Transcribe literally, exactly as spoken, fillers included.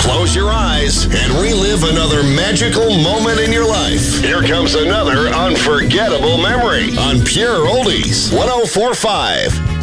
close your eyes, and relive another magical moment in your life. Here comes another unforgettable memory on Pure Oldies one oh four point five.